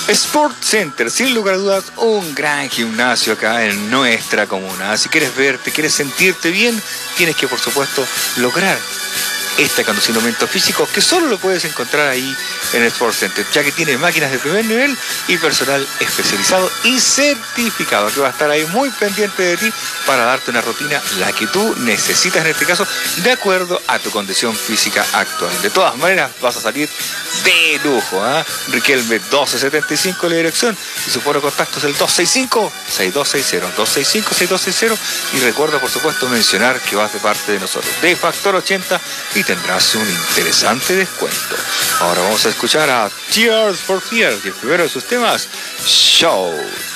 Sport Center, sin lugar a dudas, un gran gimnasio acá en nuestra comuna. Si quieres verte, quieres sentirte bien, tienes que, por supuesto, lograr este acondicionamiento físico que solo lo puedes encontrar ahí en el Sport Center, ya que tiene máquinas de primer nivel y personal especializado y certificado que va a estar ahí muy pendiente de ti para darte una rutina, la que tú necesitas en este caso, de acuerdo a tu condición física actual. De todas maneras, vas a salir de lujo, ¿eh? Riquelme 1275 la dirección y su foro de contacto es el 265-6260, 265-6260, y recuerda, por supuesto, mencionar que vas de parte de nosotros, de Factor 80, y tendrás un interesante descuento. Ahora vamos a escuchar a Tears for Fears y el primero de sus temas, Show.